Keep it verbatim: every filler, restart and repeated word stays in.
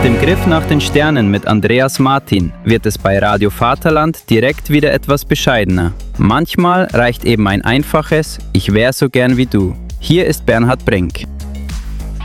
dem Griff nach den Sternen mit Andreas Martin wird es bei Radio Vaterland direkt wieder etwas bescheidener. Manchmal reicht eben ein einfaches „Ich wär so gern wie du". Hier ist Bernhard Brink.